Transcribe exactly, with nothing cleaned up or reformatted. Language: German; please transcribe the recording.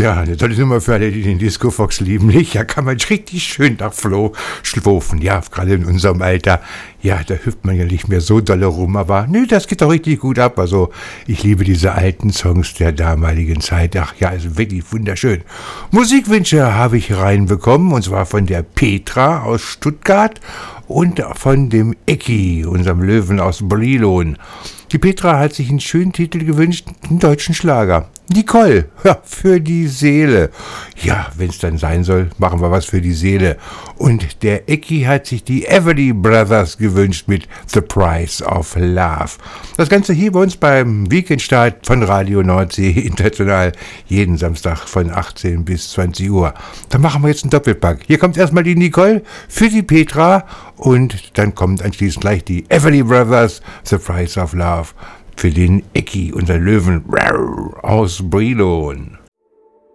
Ja, eine tolle Nummer für alle, die den Disco Fox lieben. Nicht? Ja, kann man richtig schön nach Flow schlurfen. Ja, gerade in unserem Alter. Ja, da hüpft man ja nicht mehr so dolle rum, aber nö, das geht doch richtig gut ab. Also, ich liebe diese alten Songs der damaligen Zeit. Ach ja, also wirklich wunderschön. Musikwünsche habe ich reinbekommen, und zwar von der Petra aus Stuttgart und von dem Ecki, unserem Löwen aus Brilon. Die Petra hat sich einen schönen Titel gewünscht, einen deutschen Schlager. Nicole, ja, für die Seele. Ja, wenn es dann sein soll, machen wir was für die Seele. Und der Ecki hat sich die Everly Brothers gewünscht mit The Price of Love. Das Ganze hier bei uns beim Weekendstart von Radio Nordsee International, jeden Samstag von achtzehn bis zwanzig Uhr. Dann machen wir jetzt einen Doppelpack. Hier kommt erstmal die Nicole für die Petra und dann kommt anschließend gleich die Everly Brothers, The Price of Love. Für den Ecki, unser Löwen aus Brilon.